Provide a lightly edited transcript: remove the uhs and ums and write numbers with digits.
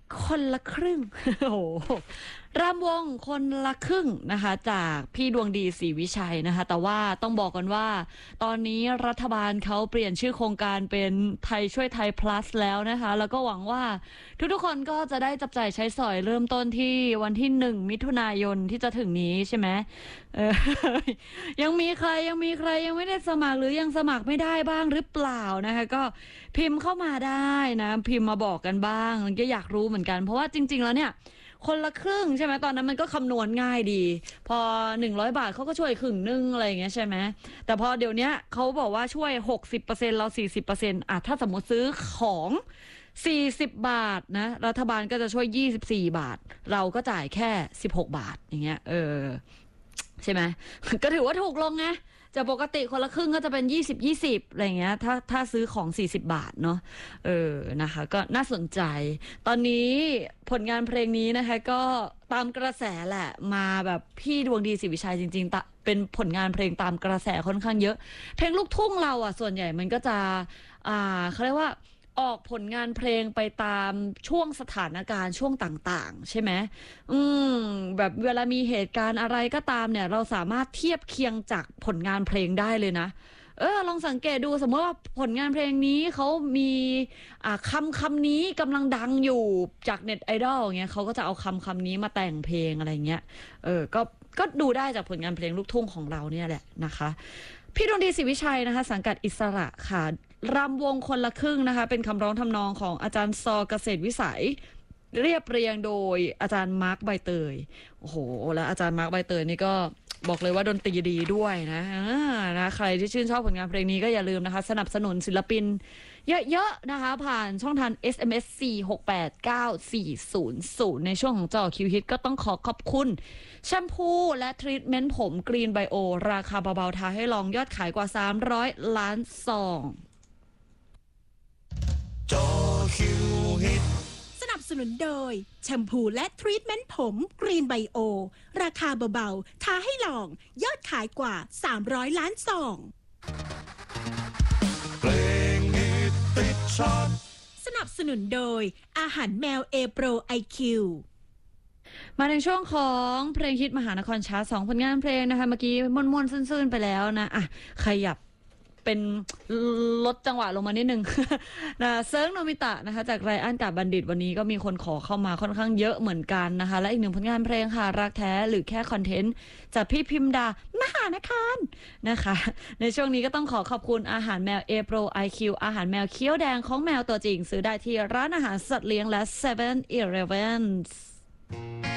คนละครึ่ง โอ้โหรำวงคนละครึ่งนะคะจากพี่ดวงดีศรีวิชัยนะคะแต่ว่าต้องบอกกันว่าตอนนี้รัฐบาลเขาเปลี่ยนชื่อโครงการเป็นไทยช่วยไทย plus แล้วนะคะแล้วก็หวังว่าทุกๆคนก็จะได้จับจ่ายใช้สอยเริ่มต้นที่วันที่1 มิถุนายนที่จะถึงนี้ใช่ไหมเออ ยังมีใครยังไม่ได้สมัครหรือยังสมัครไม่ได้บ้างหรือเปล่านะคะก็พิมพ์เข้ามาได้นะพิมพ์มาบอกกันบ้างก็อยากรู้เหมือนกันเพราะว่าจริงๆแล้วเนี่ยคนละครึ่งใช่ไหมตอนนั้นมันก็คำนวณง่ายดีพอ100 บาทเขาก็ช่วยครึ่งนึงอะไรอย่างเงี้ยใช่ไหมแต่พอเดี๋ยวนี้เขาบอกว่าช่วย60%เรา40%อ่ะถ้าสมมติซื้อของ40 บาทนะรัฐบาลก็จะช่วย24 บาทเราก็จ่ายแค่16 บาทอย่างเงี้ยใช่ไหม ก็ถือว่าถูกลงไงจากปกติคนละครึ่งก็จะเป็น20อะไรเงี้ยถ้าซื้อของ40 บาทเนาะนะคะก็น่าสนใจตอนนี้ผลงานเพลงนี้นะคะก็ตามกระแสแหละมาแบบพี่ดวงดีศรีวิชัยจริงๆเป็นผลงานเพลงตามกระแสค่อนข้างเยอะเพลงลูกทุ่งเราอ่ะส่วนใหญ่มันก็จะเขาเรียกว่าออกผลงานเพลงไปตามช่วงสถานการณ์ช่วงต่างๆใช่ไหมแบบเวลามีเหตุการณ์อะไรก็ตามเนี่ยเราสามารถเทียบเคียงจากผลงานเพลงได้เลยนะลองสังเกตดูสมมติว่าผลงานเพลงนี้เขามีคำนี้กำลังดังอยู่จากเน็ตไอดอลเงี้ยเขาก็จะเอาคำนี้มาแต่งเพลงอะไรเงี้ยก็ดูได้จากผลงานเพลงลูกทุ่งของเราเนี่ยแหละนะคะพี่ดวงดีศรีวิชัยนะคะสังกัดอิสระค่ะรำวงคนละครึ่งนะคะเป็นคำร้องทำนองของอาจารย์ซอเกษตรวิสัยเรียบเรียงโดยอาจารย์มาร์คใบเตยโอ้โหแล้วอาจารย์มาร์คใบเตยนี่ก็บอกเลยว่าดนตรีดีด้วยนะใครที่ชื่นชอบผลงานเพลงนี้ก็อย่าลืมนะคะสนับสนุนศิลปินเยอะๆนะคะผ่านช่องทาง SMS 4689400ในช่วงของเจาะคิวฮิตก็ต้องขอบคุณแชมพูและทรีทเมนต์ผมกรีนไบโอราคาเบาๆทาให้ลองยอดขายกว่า300 ล้านซองจอคิวฮิตสนับสนุนโดยแชมพูและทรีทเมนต์ผมกรีนไบโอราคาเบาๆทาให้ลองยอดขายกว่า300 ล้านซองเพลงฮิตติดชาร์ตสนับสนุนโดยอาหารแมวเอโปรไอคิวมาในช่วงของเพลงฮิตมหานครชาร์ต2 ผลงานเพลงนะคะเมื่อกี้ม่วนๆซื่นๆไปแล้วนะขยับเป็นลดจังหวะลงมานิดนึง นะเซิร์งโนมิตะนะคะจากไรอันกับบัณฑิตวันนี้ก็มีคนขอเข้ามาค่อนข้างเยอะเหมือนกันนะคะและอีกหนึ่งผลงานเพลงค่ะรักแท้หรือแค่คอนเทนต์จากพี่พิมดามหานครนะคะในช่วงนี้ก็ต้องขอบคุณอาหารแมวเอโปรไอคิวอาหารแมวเคี้ยวแดงของแมวตัวจริงซื้อได้ที่ร้านอาหารสัตว์เลี้ยงและ7-Eleven